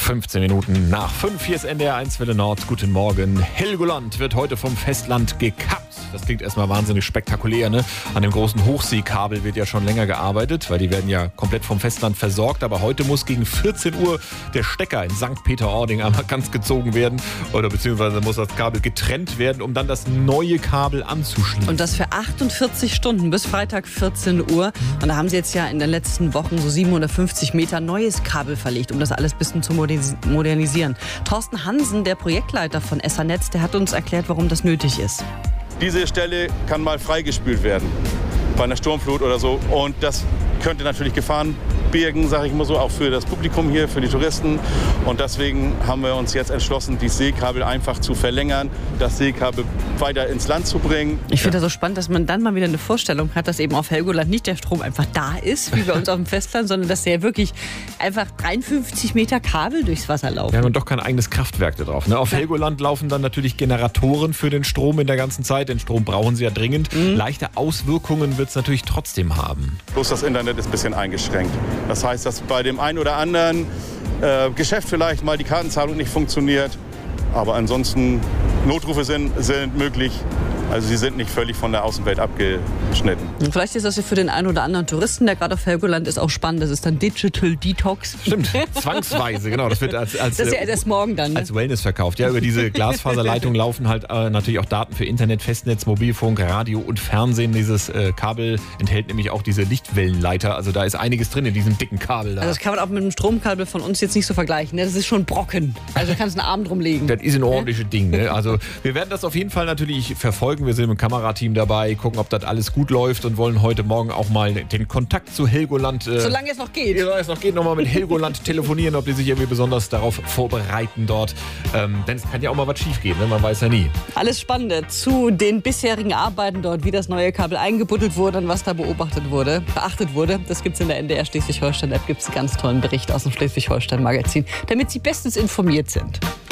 15 Minuten nach 5. Hier ist NDR 1 Welle Nord. Guten Morgen. Helgoland wird heute vom Festland gekappt. Das klingt erstmal wahnsinnig spektakulär, ne? An dem großen Hochseekabel wird ja schon länger gearbeitet, weil die werden ja komplett vom Festland versorgt. Aber heute muss gegen 14 Uhr der Stecker in St. Peter-Ording einmal ganz gezogen werden. Oder beziehungsweise muss das Kabel getrennt werden, um dann das neue Kabel anzuschließen. Und das für 48 Stunden bis Freitag 14 Uhr. Und da haben sie jetzt ja in den letzten Wochen so 750 Meter neues Kabel verlegt, um das alles ein bisschen zu modernisieren. Thorsten Hansen, der Projektleiter von Essernetz, der hat uns erklärt, warum das nötig ist. Diese Stelle kann mal freigespült werden bei einer Sturmflut oder so. Und das könnte natürlich Gefahren birgen, sage ich mal so, auch für das Publikum hier, für die Touristen. Und deswegen haben wir uns jetzt entschlossen, die Seekabel einfach zu verlängern, das Seekabel weiter ins Land zu bringen. Ich finde das so spannend, dass man dann mal wieder eine Vorstellung hat, dass eben auf Helgoland nicht der Strom einfach da ist, wie bei uns auf dem Festland, sondern dass der wirklich einfach 53 Meter Kabel durchs Wasser laufen. Wir haben doch kein eigenes Kraftwerk da drauf. Ne? Auf Helgoland laufen dann natürlich Generatoren für den Strom in der ganzen Zeit. Den Strom brauchen sie ja dringend. Leichte Auswirkungen wird es natürlich trotzdem haben. Bloß das Internet ist ein bisschen eingeschränkt. Das heißt, dass bei dem einen oder anderen Geschäft vielleicht mal die Kartenzahlung nicht funktioniert. Aber ansonsten, Notrufe sind möglich. Also sie sind nicht völlig von der Außenwelt abgeschnitten. Und vielleicht ist das ja für den einen oder anderen Touristen, der gerade auf Helgoland ist, auch spannend. Das ist dann Digital Detox. Stimmt, zwangsweise, genau. Das wird als das ist ja erst morgen dann. Ne? Als Wellness verkauft. Ja, über diese Glasfaserleitung laufen halt natürlich auch Daten für Internet, Festnetz, Mobilfunk, Radio und Fernsehen. Dieses Kabel enthält nämlich auch diese Lichtwellenleiter. Also da ist einiges drin in diesem dicken Kabel da. Also das kann man auch mit dem Stromkabel von uns jetzt nicht so vergleichen. Ne? Das ist schon Brocken. Also du kannst einen Arm drum legen. Das ist ein ordentliches Ding. Ne? Also wir werden das auf jeden Fall natürlich verfolgen. Wir sind im Kamerateam dabei, gucken, ob das alles gut läuft und wollen heute Morgen auch mal den Kontakt zu Helgoland... solange es noch geht. Solange es noch geht, nochmal mit Helgoland telefonieren, ob die sich irgendwie besonders darauf vorbereiten dort. Denn es kann ja auch mal was schief gehen, ne? Man weiß ja nie. Alles Spannende zu den bisherigen Arbeiten dort, wie das neue Kabel eingebuddelt wurde und was da beachtet wurde. Das gibt es in der NDR Schleswig-Holstein-App. Gibt es einen ganz tollen Bericht aus dem Schleswig-Holstein-Magazin, damit Sie bestens informiert sind.